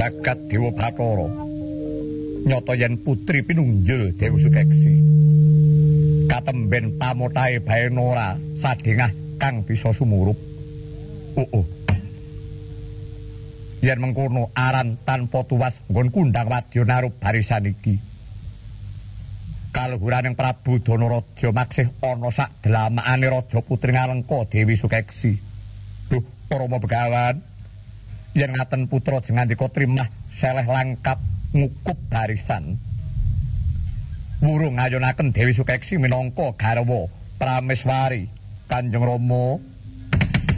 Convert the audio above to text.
jagat Dewa Bathara. Nyata yen putri pinunggil Dewi Sukeksi. Katemben pamothahe Baenora sadengah kang bisa sumurup. Yen mengkono aran tanpa tuwas nggon kundang wadya narup barisan iki. Kaluhuraning Prabu Danaraja maksih ana sak dlamakane raja putri Ngalengka Dewi Sukeksi. Duh, Rama Begawan, yen ngaten putra jengandika trimah seleh langkap ngukup barisan. Wurung ngayonaken Dewi Sukeksi minangka garwa Prameswari Kanjeng Rama.